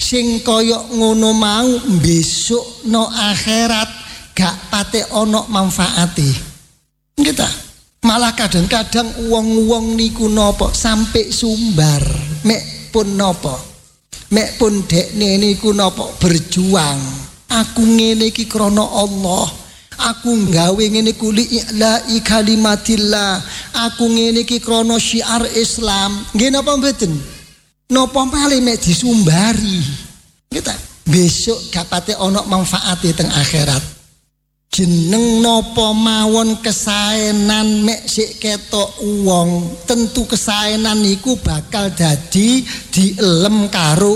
Sing kaya ngono mau besok no akhirat gak pate ono manfaate. Kita malah kadang-kadang uang-uang niku nopo sampai sumbar mek pun nopo mek pun dekne niku nopo berjuang. Aku ngene iki krana Allah, aku nggawe ngene ku li'la'i kalimatillah, aku ngene iki krana syiar Islam. Nggih napa mboten? Napa malih mek disumbari. Kita besok gak pate ono manfaate teng akhirat. Jeneng nopo mawon kesaenan mek sik ketok wong, tentu kesaenan niku bakal dadi dielem karo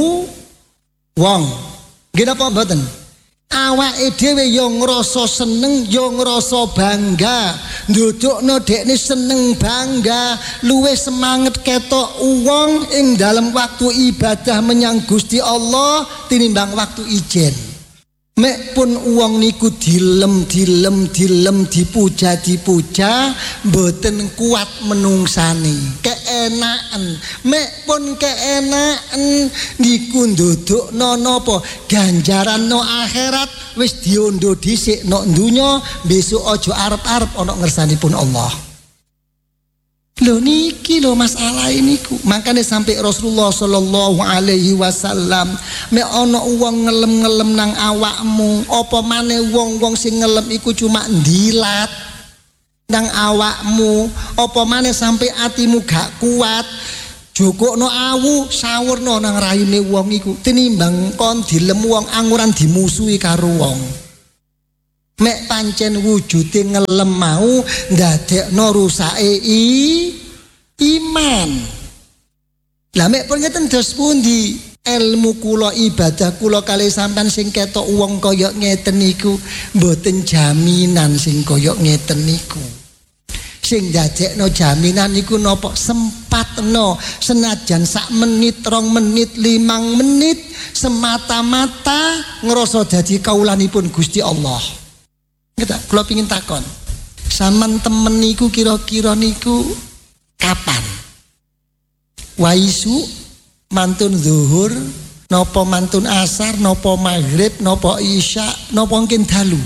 wong. Nggih napa mboten? Awake dhewe yo ngrasa seneng, yo ngrasa bangga, ndudukno dekne seneng bangga, luwih semangat ketok wong ing dalam waktu ibadah menyang Gusti Allah tinimbang waktu ijen. Mek pun uang niku dilem dipuja mboten kuat menungsani keenakan. Mek pun keenakan niku ndudukno napa ganjaran no akhirat wis diondo dhisik no dunya, besok aja arep-arep ana ngersanipun Allah. Lho niki lho masalah niku. Makanya sampai Rasulullah sallallahu alaihi wasallam mek ana wong ngelem-ngelem nang awakmu, apa maneh wong-wong sing ngelem iku cuma ndilat nang awakmu, apa maneh sampai atimu gak kuat, jokokno awu sawurno nang raine wong iku tinimbang kon dilem wong anguran dimusuhi karo wong. Mek pancen wujude ngelem mau ndadekno rusake iman. Lah mek pun ngeten dos pundi ilmu kula ibadah kula kalih sampean sing ketok wong kaya ngeten niku mboten jaminan sing kaya ngeten niku. Sing ndadekno jaminan niku napa sempatno senajan sak menit, 2 menit, 5 menit semata-mata ngrasa dadi kaulanipun Gusti Allah. Kita kula pengin takon, sampean temen niku kira-kira niku kapan? Waisu, mantun zuhur, napa mantun asar, napa maghrib, napa isya, napa mungkin dalu.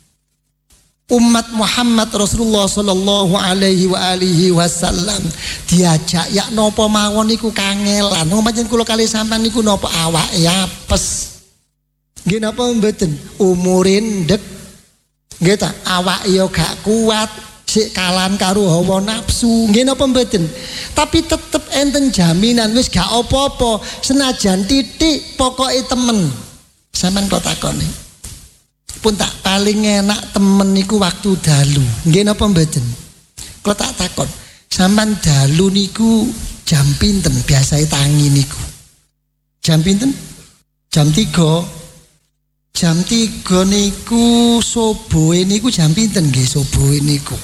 Umat Muhammad Rasulullah sallallahu alaihi wa alihi wasallam diajak ya napa mawon niku kangelan. Pancen kula kalih sampean niku napa awake apes. Nggih napa mboten? Umure ndek nggih ta, awak yo gak kuat, sik kalan karo hawa nafsu, nggih napa mboten? Tapi tetep enten jaminan wis gak apa-apa, senajan titik pokoke temen. Sampeyan kok takoni. Pun tak paling enak temen niku waktu dalu. Nggih napa mboten? Kok tak takon, sampeyan dalu niku jam pinten biasae tangi niku? Jam pinten? Jam 3. Jam 3 niku subuhe niku jam pinten nggih subuhe niku?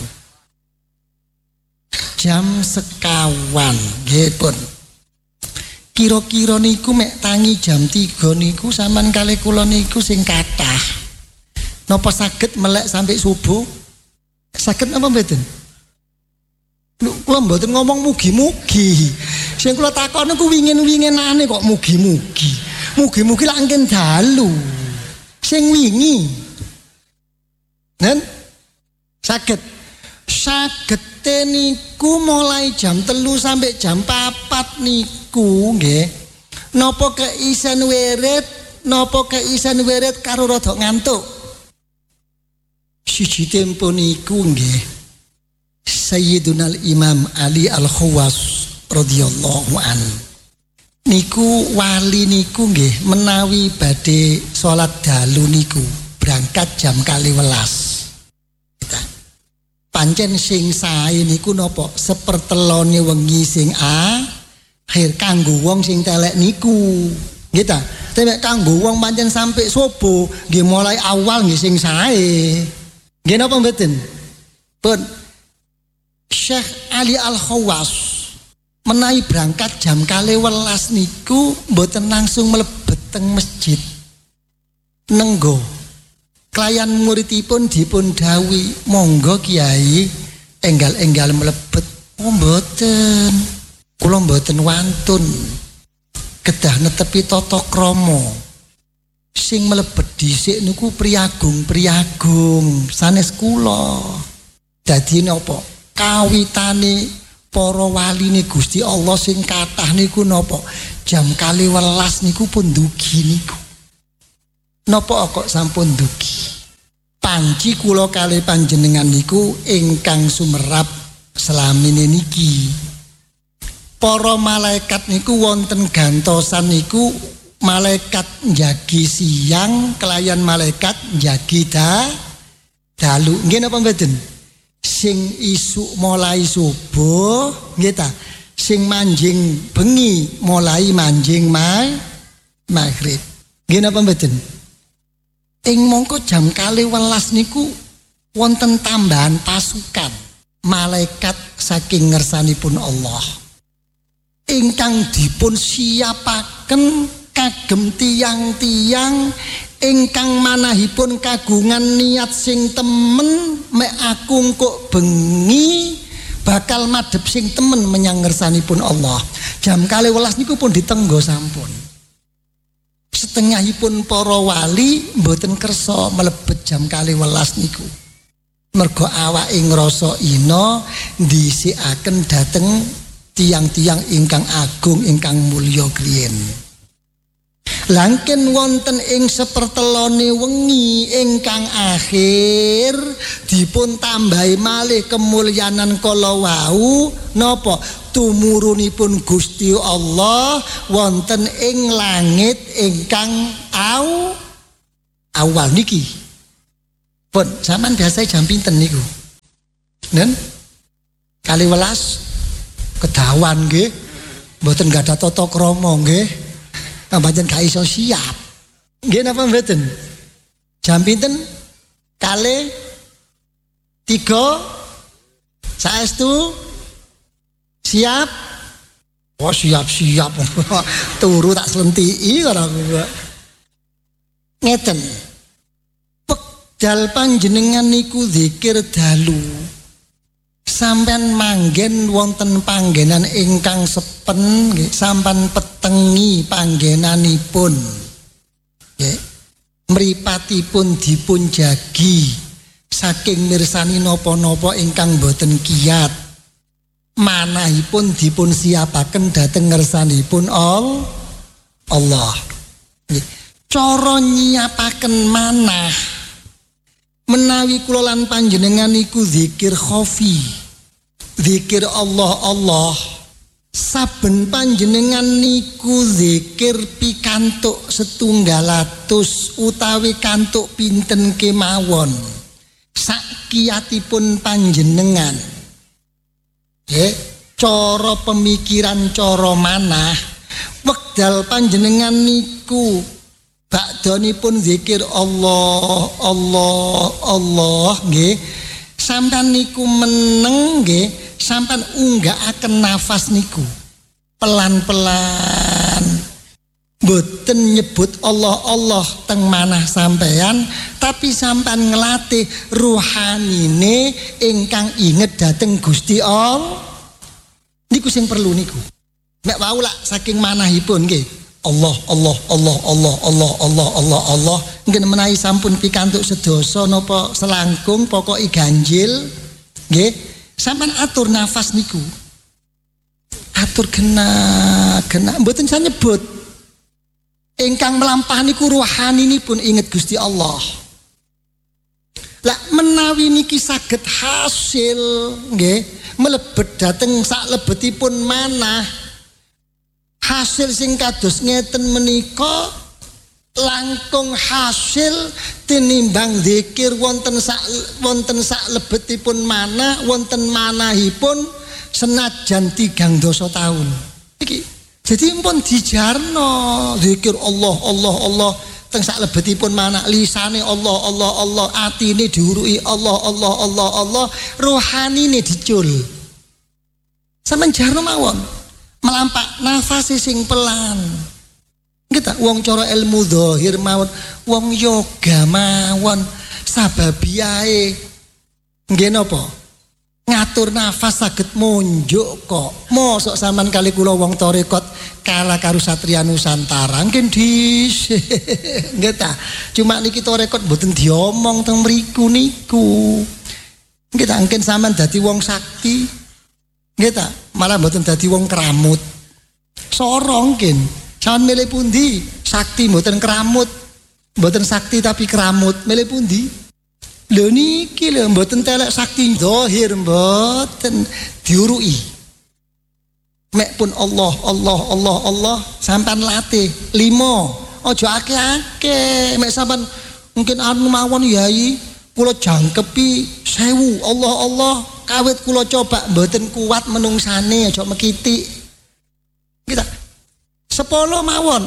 Jam 1 nggih pun. Kira-kira niku mek tangi jam 3 niku sampean kalih kula niku sing kathah. Napa saged melek sampai subuh? Saged napa mboten? Lho kula mboten ngomong mugi-mugi. Sing kula takon niku wingin-winginane kok mugi-mugi. Mugi-mugi lak engken dalu. Sing wingi nen saged niku mulai jam 3 sampai jam 4 niku nggih napa keisen wirid karo rada ngantuk. Siji tempo niku nggih Sayyidunal Imam Ali Al-Khawas radhiyallahu anhu niku wali niku nggih menawi badhe salat dalu niku berangkat jam 12. Pancen sing sae niku napa sepertelone wengi sing akhir kanggo wong sing telek niku. Nggih ta? Tapi kanggo wong pancen sampai subuh nggih mulai awal nggih sing sae. Nggih napa mboten? Pun Syekh Ali Al-Khawas menawi berangkat jam 12 niku mboten langsung mlebet teng masjid. Nenggo klayan muridipun dipun dawuhi, "Monggo Kiai enggal-enggal mlebet." Oh mboten. Kula mboten wantun. kedah netepi tata krama sing mlebet dhisik niku priagung sanes kula. Dadi napa kawitane para waline Gusti Allah sing kathah niku napa jam 12 niku pun dugi niku. Napa kok sampun dugi? Panci kula kalih panjenengan niku ingkang sumerap selamine niki. Para malaikat niku wonten gantosan niku malaikat njagi siang kelayan malaikat njagi dalu. Nggih napa mboten? Sing isuk mulai subuh nggih ta. Sing manjing bengi mulai manjing maghrib. Nggih napa mboten? Ing mongko jam 12 niku wonten tambahan pasukan malaikat saking ngersanipun Allah ingkang dipun siapaken kagem tiang-tiang ingkang manahipun kagungan niat sing temen mek aku kok bengi bakal madhep sing temen menyang ngersanipun Allah. Jam 12 niku pun ditenggo sampun. Setengahipun para wali mboten kersa mlebet jam 12 niku. Mergo awake ngrasa ina ndhisikaken dhateng tiang-tiang ingkang agung ingkang mulya kliyen. Langken wonten ing sepertelone wengi ingkang akhir dipun tambahi malih kemulyanan kala wau napa tumurunipun Gusti Allah wonten ing langit ingkang awal niki. Pun sampean biasa jam pinten niku? Nen 12 kedawan nggih. Mboten gadah tata krama nggih. Pancen gak iso siap. Nggih napa mboten? Jam pinten? 2 3 saestu siap? Oh siap-siap. Turu tak slentiki karo aku. Ngeten. Wekdal panjenengan niku zikir dalu. Sampean manggen wonten panggenan ingkang sepen nggih, sampean petengi panggenanipun. Nggih. Mripatipun dipun jagi saking mirsani napa-napa ingkang boten kiyat. Manahipun dipun siapaken dhateng ngersanipun Allah. Nggih. Cara nyiapaken manah menawi kula lan panjenengan niku zikir khafi, zikir Allah saben panjenengan niku zikir pikantuk 100 utawi kantuk pinten kemawon sakiyatipun panjenengan nggih cara pemikiran cara manah wekdal panjenengan niku bakdanipun zikir Allah nggih sampean niku meneng nggih sampean unggakaken nafas niku pelan-pelan mboten nyebut Allah teng manah sampean tapi sampean nglatih ruhanine ingkang inget dhateng Gusti Allah niku sing perlu niku nek wau lak saking manahipun nggih Allah nggih menawi sampun pikantuk sedasa napa selangkung pokoke ganjil nggih sampean atur nafas niku atur genah mboten saya nyebut ingkang melampah niku ruhaninipun inget Gusti Allah lah menawi niki saged hasil nggih mlebet dhateng saklebetipun manah hasil sing kados ngeten menika langkung hasil tinimbang zikir wonten sak lebetipun manah wonten manahipun senajan 3 tahun iki jadi pun dijarno zikir Allah teng sak lebetipun manah lisane Allah atine diurui Allah rohanine dicul sampeyan jarno mawon melampak nafas sing pelan. Kita wong cara ilmu zahir mawon, wong yoga mawon sababiae. Nggih napa? ngatur nafas saged monjuk kok. Mosok sampean kali kula wong tarekat kalah karo Satria Nusantara nggih dhisik. Nggih ta. Cuma niki tarekat mboten diomong teng mriku niku. Nggih ta, mungkin sampean dadi wong sakti. Nggih ta, malah mboten dadi wong kramut. Sorong mungkin. Sampeyan milih pundi? Sakti mboten kramut. Mboten sakti tapi kramut. Milih pundi? Lho niki lho mboten telek sakti zahir mboten diurui. Mek pun Allah sampean latih 5. Aja akeh-akeh. Mek sampean mungkin anu mawon yai kula jangkepi 1000 Allah kawit kula coba mboten kuat menungsane aja mekitik. Kita 10 mawon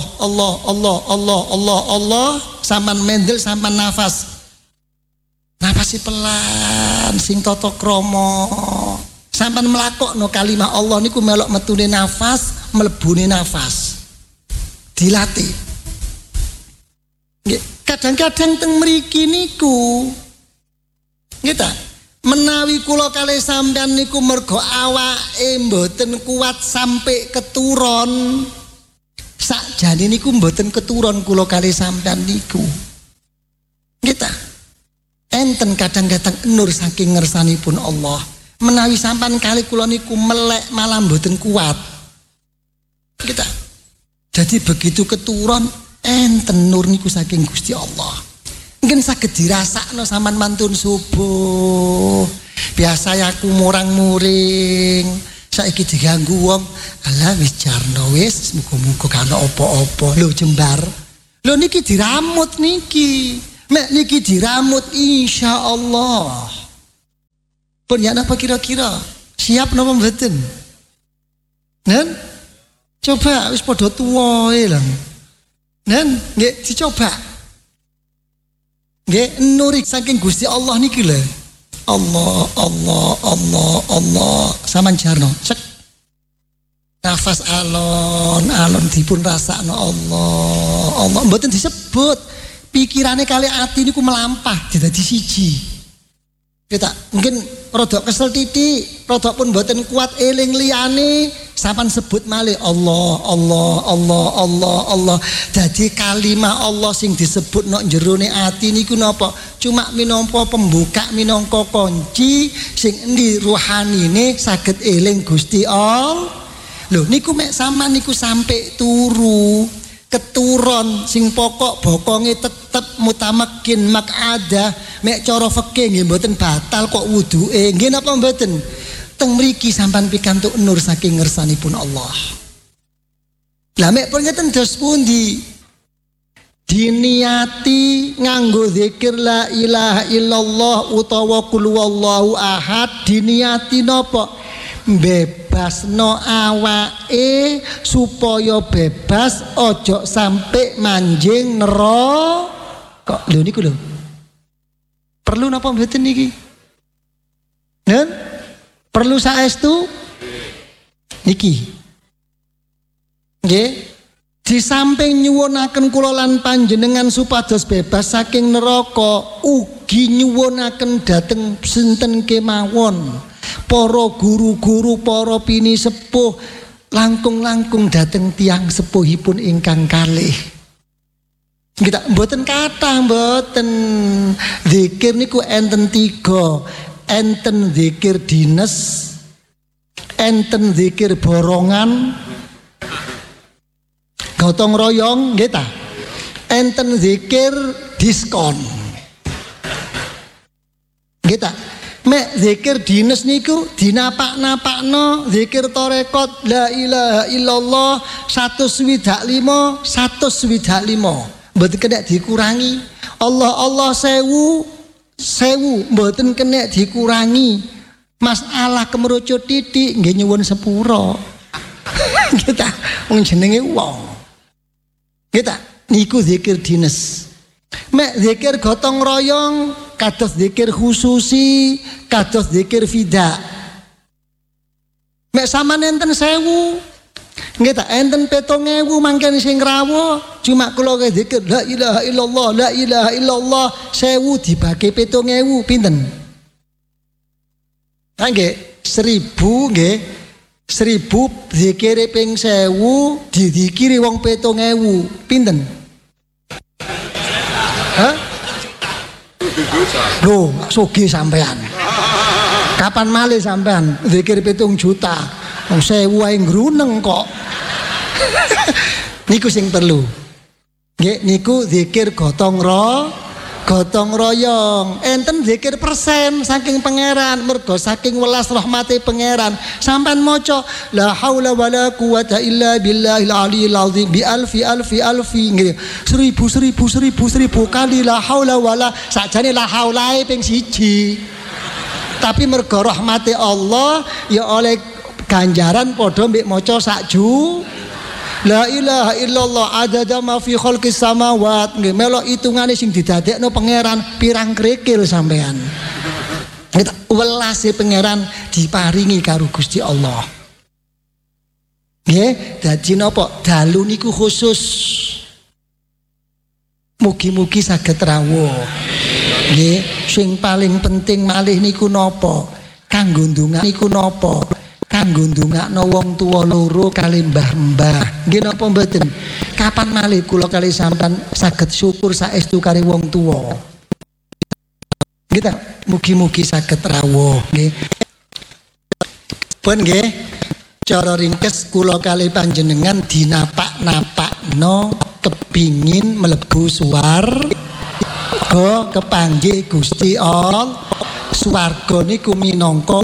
Allah sampean mendel sampean nafas. Nafasi pelan sing tata krama. Sampeyan mlakokno kalimat Allah niku melok metune nafas, mlebune nafas. Dilatih. Nggih, kadang-kadang teng mriki niku nggih ta, menawi kula kalih sampeyan niku mergo awake mboten kuat sampai keturun. Sakjane niku mboten keturun kula kalih sampeyan niku. Nggih ta? Enten kadang-kadang nur saking ngersanipun Allah. Menawi sampan kali kula niku melek malah mboten kuat. Kita. Jadi begitu keturun enten nur niku saking Gusti Allah. Mungkin saged dirasakno sampean mantun subuh. Biasa aku murang-muring. Saiki diganggu wong, alah wis jarno wis muga-muga kana apa-apa. Lho jembar. Lho niki diramut niki. Mek niki diramut insyaallah. Pun ya napa kira-kira? Siap napa mboten? Nen? Coba wis padha tuwae lho. Nen, nggih dicoba. Nggih nuri saking Gusti Allah niki lho. Allah. Saman jarno. Cek. Nafas alon dipun rasakno Allah. Mboten disebut. Pikirane kali ati niku melampah dadi siji. Kita mungkin rada kesel titik, rada pun mboten kuat eling liyane, sampean sebut malih Allah. Dadi kalimat Allah sing disebut nok jerone ati niku napa? Cuma minangka pembuka, minangka kunci sing endi rohanine saged eling Gusti Allah. Lho niku mek sampean niku sampai turu keturun sing pokok bokonge tetep mutamakin makada mek cara fikih nggih mboten batal kok wuduke nggih napa mboten teng mriki sampean pikantuk nur saking ngersanipun Allah. Lah mek ngeten dos pundi diniati nganggo zikir la ilaha illallah utawa qul huwallahu ahad diniati napa bebasno awake supaya bebas ojo sampai manjing neraka. Lho niku lho. Perlu napa mboten niki? Nen? Perlu saestu? Niki. Nggih. Di samping nyuwunaken kula lan panjenengan supados bebas saking neraka, ugi nyuwunaken dhateng sinten kemawon. Para guru-guru, para pini sepuh langkung-langkung dateng tiang sepuhipun ingkang kalih. Kita mboten kathah mboten. Zikir niku enten 3. Enten zikir dinas, enten zikir borongan, gotong royong nggih ta. Enten zikir diskon. Nggih ta. Mek zikir dinas niku dinapak-napakno zikir tarekat la ilaha illallah 125 mboten kena dikurangi. Allah 1000 mboten kena dikurangi. Masalah kemerucut titik nggih nyuwun sepura. Kita wong jenenge wong. Kita niku zikir dinas. Mek zikir gotong royong kados zikir khususi, kados zikir fida. Mek sampean enten 1000, nggih ta enten 7000 mangken sing rawuh, cuma kula zikir la ilaha illallah 1000 dibagi 7000 pinten? Nggih, 1000 nggih. 1000 dikire ping 1000 didikiri wong 7000. Pinten? Hah? Loh, sugih sampean. Kapan malih sampean zikir 7 juta? Wong 1000 ae ngruneng kok. Niku sing perlu. Nggih niku zikir gotong royong. Enten zikir persen saking pangeran, mergo saking welas rahmate pangeran. Sampean maca la haula wala quwata illa billahil aliyil azim bi alfi nggih. 1000 kali la haula wala, sakjane la haulae ping 1. Tapi mergo rahmate Allah ya oleh ganjaran padha mbek maca sakju. La ilaha illallah adada ma fi khalqis samawat. Nggih melok hitungane sing didadekno pangeran pirang krikil sampean. Welase pangeran diparingi karo Gusti Allah. Nggih, dadi napa? Dalu niku khusus. Mugi-mugi saged rawuh. Nggih, sing paling penting malih niku napa? Kanggo ndonga niku napa? Kanggo ndongakno wong tuwa loro kali mbah-mbah. Nggih napa mboten? Kapan malih kula kali sampean saged syukur saestu kali wong tuwa. Kita mugi-mugi saged rawuh nggih. Pun nggih, cara ringkes kula kali panjenengan dinapak-napakno kepingin mlebu swarga kepanggih Gusti Allah. Swarga niku minangka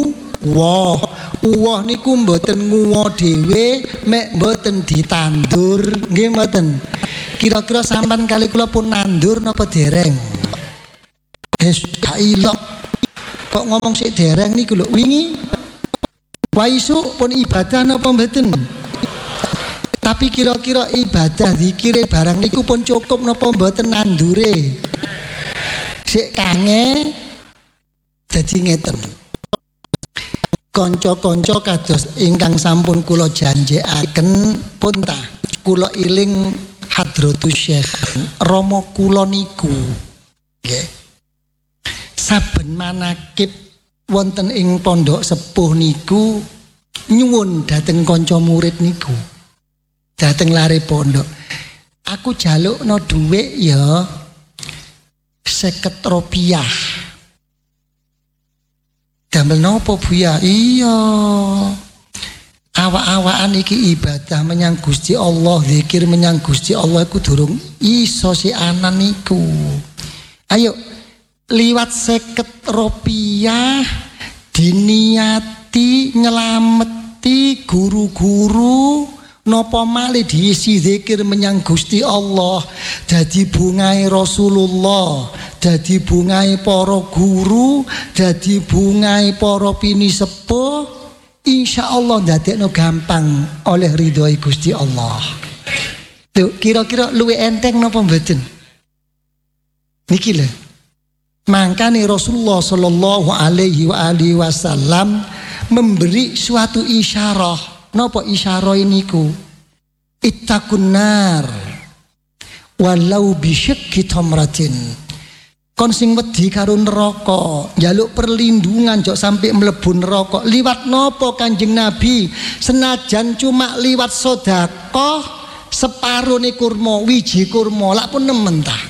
uwoh niku mboten nguwo dhewe, mek mboten ditandur, nggih mboten. Kira-kira sampean kali kula pun nandur napa dereng? Wis gak ilok. Kok ngomong sik dereng niku lho wingi. Waisu pun ibadah napa mboten? Tapi kira-kira ibadah zikire barang niku pun cukup napa mboten nandure? Sik kange dadi ngeten. Kanca-kanca kados ingkang sampun kula janjekaken pun ta kula iling hadratus Syekh Rama kula niku nggih. Saben manakib wonten ing pondok sepuh niku nyuwun dhateng kanca murid niku. Dhateng lare pondok. Aku jalukno dhuwit ya 50 rupiah. Damel nopo Buya? Iya. Awak-awakan iki ibadah menyang Gusti Allah, zikir menyang Gusti Allah iku durung iso si anan niku. Ayo liwat 50 rupiah diniati nyelameti guru-guru napa malih diisi zikir menyang Gusti Allah, dadi bungae Rasulullah, dadi bungae para guru, dadi bungae para pinisepuh, insyaallah ndadekno gampang oleh ridhoi Gusti Allah. Lho, kira-kira luwih enteng napa mboten? Niki lho. Mangkane Rasulullah sallallahu alaihi wasallam memberi suatu isyarah. Napa isyarah niku? Ittaqun nar walau bisyakki tamratin. Kon sing wedi karo neraka, njaluk perlindungan jok sampai mlebu neraka. Liwat napa Kanjeng Nabi? Senajan cuma liwat sedekah separone kurma, wiji kurma, lak pun nemen ta.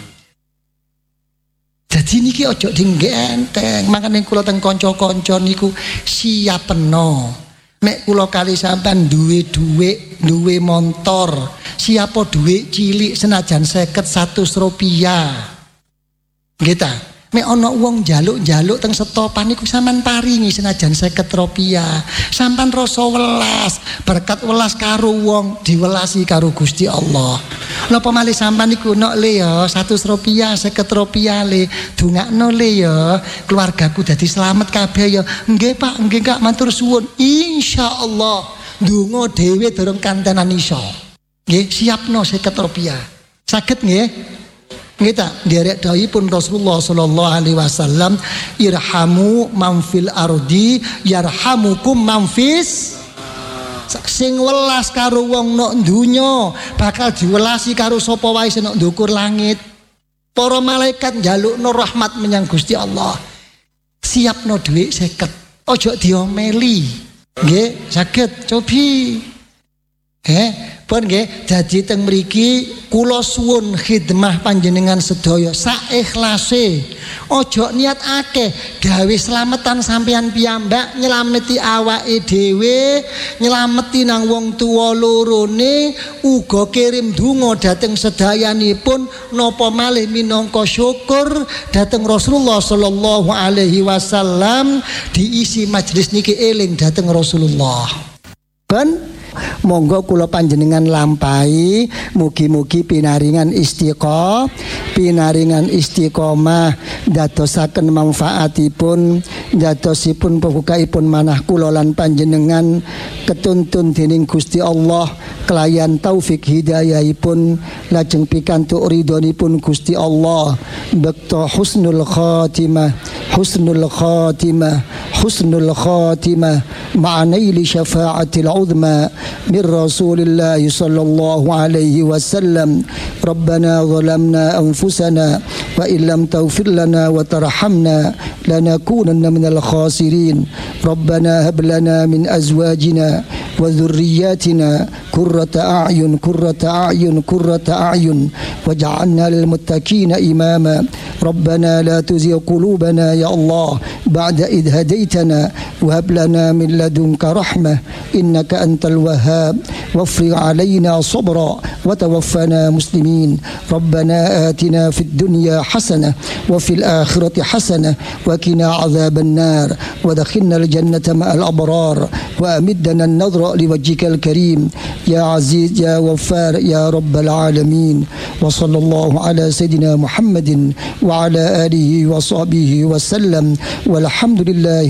Jadi niki ojo dinggih enteng. Makane kula teng kanca-kanca niku siapeno. Nek kula kali sampean duwe dhuwit, duwe montor, siapa dhuwit cilik senajan 100 rupiah. Nggih ta? Nek ana wong njaluk-njaluk teng setopan niku sampean paringi senajan 50 rupiah. Sampean rasa welas, berkat welas karo wong diwelasi karo Gusti Allah. Napa malih sampean niku nok le ya 100 rupiah, 50 rupiah le, dongakno le ya, keluargaku dadi slamet kabeh ya. Nggih Pak, nggih Kak, matur suwun. Insyaallah ndonga dhewe durung kantenan iso. Nggih, siapno 50 rupiah. Saged nggih? Nggih ta, derek dawuhipun Rasulullah sallallahu alaihi wasallam, irhamu man fil ardi yarhamukum man fis. Sing welas karo wong nok donya bakal diwelasi karo sapa wae sing nok ndukur langit. Para malaikat njalukno rahmat menyang Gusti Allah. Siapno dhuwit 50. ojo diomeli. Nggih, saged cobi. Pun nggih, dadi teng mriki kula suwun khidmah panjenengan sedaya sak ikhlase. Ojo niat akeh, gawe slametan sampean piyambak, nyelameti awake dhewe, nyelameti nang wong tuwa lorone, uga kirim donga dhateng sedayanipun napa malih minangka syukur dhateng Rasulullah sallallahu alaihi wasallam, diisi majelis niki eling dhateng Rasulullah. Ben monggo kula panjenengan lampahi, mugi-mugi pinaringan istiqomah dadosaken manfaatipun, dadosipun pembukaipun manah kula lan panjenengan ketuntun dening Gusti Allah kelayan taufik hidayahipun lajeng pikantuk ridhonipun Gusti Allah bekto husnul khatimah ma'anaili syafa'atil uzma min Rasulillah sallallahu alaihi wasallam. Rabbana zalamna anfusana wa illam taghfir lana wa tarhamna lanakunanna minal khasirin. Rabbana hab lana min azwajina wa dhurriyyatina qurrata a'yun waj'alna lil muttaqina imama. Rabbana la tuzigh qulubana ya Allah ba'da idh hadaitana wa hab lana min ladunka rahmah innaka antal wahhab wafrig alaina sabra wa tawaffana muslimin. Rabbana atina fid dunya hasanah wa fil akhirati hasanah wa qina adzaban nar wa adkhilna al jannata ma'al abrar wa amiddana an-nadhra liwajhikal karim ya aziz ya ghaffar ya rabbal alamin. Wa sallallahu ala sayidina Muhammadin wa ala alihi wa sahbihi wa sallam walhamdulillah.